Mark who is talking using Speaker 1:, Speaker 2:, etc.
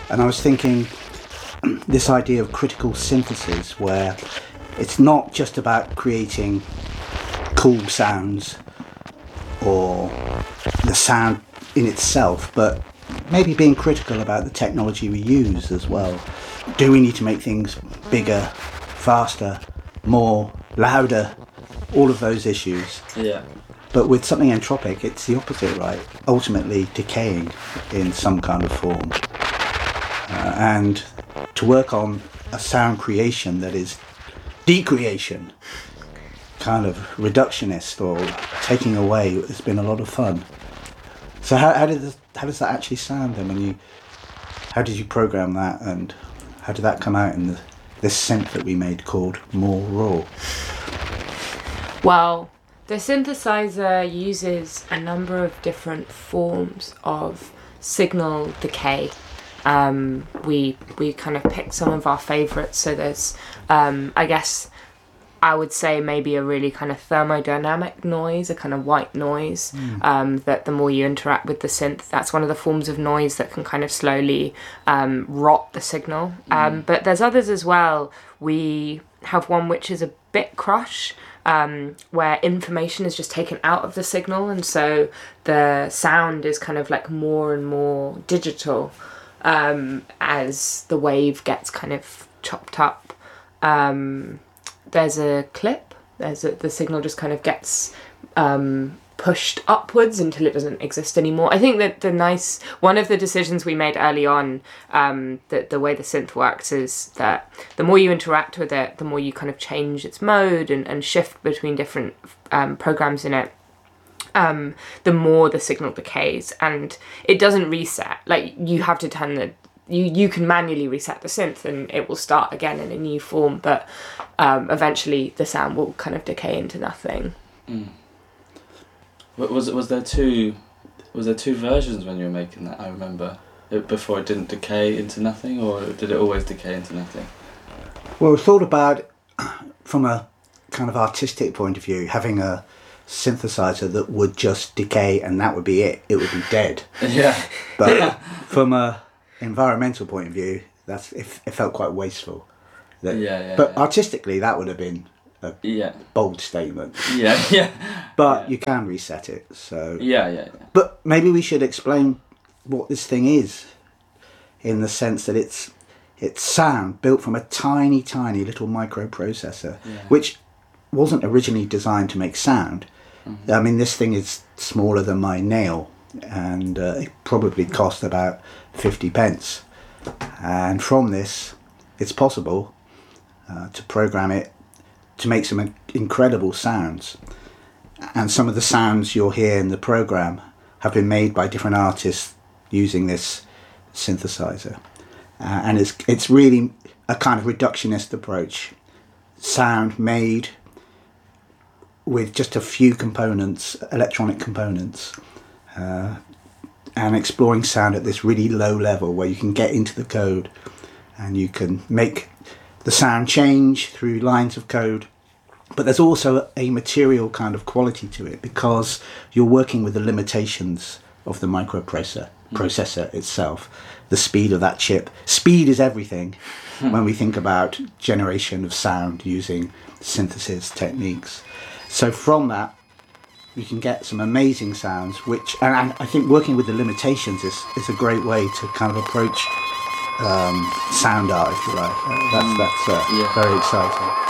Speaker 1: And I was thinking this idea of critical synthesis, where it's not just about creating cool sounds or the sound in itself, but maybe being critical about the technology we use as well. Do we need to make things bigger, faster, more, louder? All of those issues.
Speaker 2: Yeah.
Speaker 1: But with something entropic, it's the opposite, right? Ultimately decaying in some kind of form. And to work on a sound creation that is decreation, kind of reductionist or taking away, it's been a lot of fun. So how does that actually sound then? How did you program that, and how did that come out in this synth that we made called More Raw?
Speaker 3: Well, the synthesizer uses a number of different forms of signal decay. We kind of picked some of our favourites. So there's, I guess, I would say maybe a really kind of thermodynamic noise, a kind of white noise, that the more you interact with the synth, that's one of the forms of noise that can kind of slowly rot the signal. But there's others as well. We have one which is a bit crush, where information is just taken out of the signal, and so the sound is kind of like more and more digital as the wave gets kind of chopped up. There's a clip, the signal just kind of gets pushed upwards until it doesn't exist anymore. I think that one of the decisions we made early on, that the way the synth works is that the more you interact with it, the more you kind of change its mode and shift between different programs in it, the more the signal decays, and it doesn't reset. Like, you have to turn you can manually reset the synth and it will start again in a new form, but eventually the sound will kind of decay into nothing.
Speaker 2: Was there two versions when you were making that? I remember before it didn't decay into nothing, or did it always decay into nothing?
Speaker 1: Well, we thought about, from a kind of artistic point of view, having a synthesizer that would just decay and that would be it. It would be dead.
Speaker 2: Yeah.
Speaker 1: But from a environmental point of view, it felt quite wasteful. But artistically, that would have been a bold statement.
Speaker 2: Yeah.
Speaker 1: But you can reset it. So.
Speaker 2: Yeah.
Speaker 1: But maybe we should explain what this thing is, in the sense that it's sound built from a tiny, tiny little microprocessor, which wasn't originally designed to make sound. Mm-hmm. I mean, this thing is smaller than my nail, and it probably cost about 50 pence. And from this, it's possible to program it to make some incredible sounds. And some of the sounds you'll hear in the program have been made by different artists using this synthesizer. And it's really a kind of reductionist approach. Sound made with just a few components, electronic components, and exploring sound at this really low level where you can get into the code and you can make the sound change through lines of code. But there's also a material kind of quality to it, because you're working with the limitations of the microprocessor itself, the speed of that chip. Speed is everything when we think about generation of sound using synthesis techniques. So from that, you can get some amazing sounds, and I think working with the limitations is a great way to kind of approach sound art, if you like. That's very exciting.